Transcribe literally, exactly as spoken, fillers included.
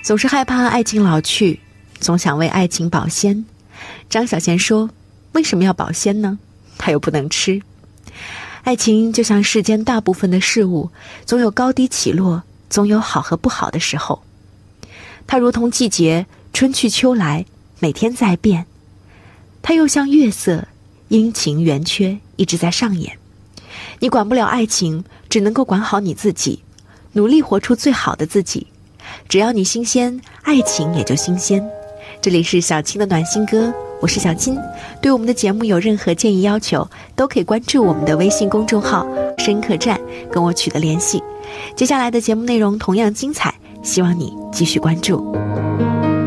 总是害怕爱情老去，总想为爱情保鲜。张小娴说，为什么要保鲜呢？它又不能吃。爱情就像世间大部分的事物，总有高低起落，总有好和不好的时候。它如同季节，春去秋来，每天在变。它又像月色，阴晴圆缺，一直在上演。你管不了爱情，只能够管好你自己，努力活出最好的自己。只要你新鲜，爱情也就新鲜。这里是小青的暖心歌，我是小青。对我们的节目有任何建议要求，都可以关注我们的微信公众号深客栈，跟我取得联系。接下来的节目内容同样精彩，希望你继续关注。